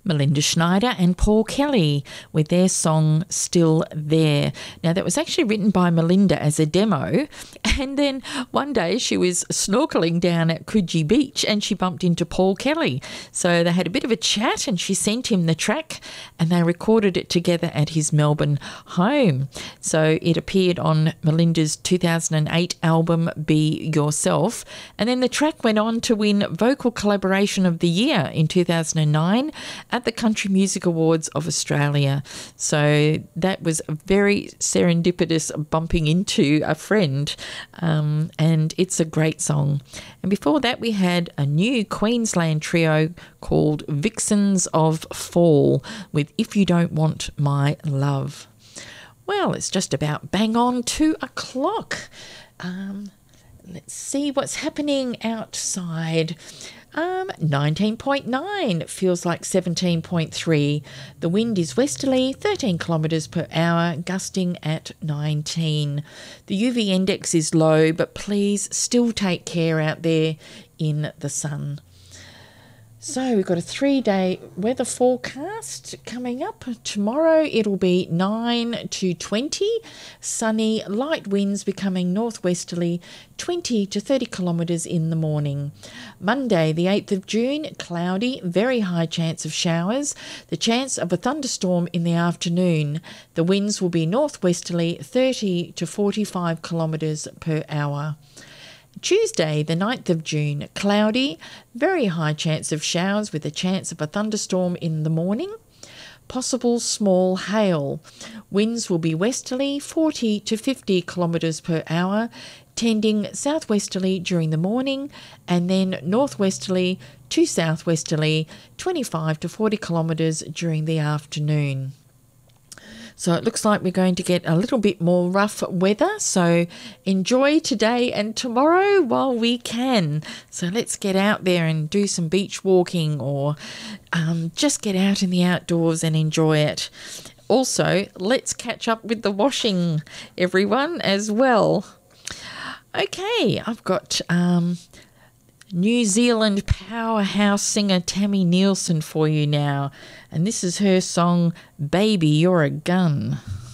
Melinda Schneider and Paul Kelly with their song Still There. Now, that was actually written by Melinda as a demo, and then one day she was snorkeling down at Coogee Beach and she bumped into Paul Kelly. So they had a bit of a chat and she sent him the track and they recorded it together at his Melbourne home. So it appeared on Melinda's 2008 album Be Yourself, and then the track went on to win Vocal Collaboration of the Year in 2009 at the Country Music Awards of Australia. So that was a very serendipitous bumping into a friend, and it's a great song. And before that we had a new Queensland trio called Vixens of Fall with If You Don't Want My Love. Well, it's just about bang on 2 o'clock. Let's see what's happening outside. 19.9, feels like 17.3. The wind is westerly, 13 kilometres per hour, gusting at 19. The UV index is low, but please still take care out there in the sun. So we've got a 3-day weather forecast coming up. Tomorrow it'll be 9 to 20, sunny, light winds becoming northwesterly, 20 to 30 kilometres in the morning. Monday the 8th of June, cloudy, very high chance of showers, the chance of a thunderstorm in the afternoon. The winds will be northwesterly, 30 to 45 kilometres per hour. Tuesday, the 9th of June, cloudy, very high chance of showers with a chance of a thunderstorm in the morning. Possible small hail. Winds will be westerly, 40 to 50 kilometres per hour, tending southwesterly during the morning and then northwesterly to southwesterly, 25 to 40 kilometres during the afternoon. So it looks like we're going to get a little bit more rough weather. So enjoy today and tomorrow while we can. So let's get out there and do some beach walking or just get out in the outdoors and enjoy it. Also, let's catch up with the washing, everyone, as well. Okay, I've got New Zealand powerhouse singer Tammy Nielsen for you now, and this is her song Baby You're a Gun.